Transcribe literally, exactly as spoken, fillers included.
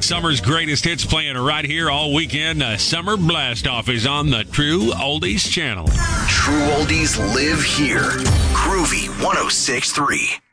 Summer's greatest hits playing right here all weekend. Uh, Summer Blast Off is on the True Oldies channel. True Oldies live here. Groovy one oh six point three.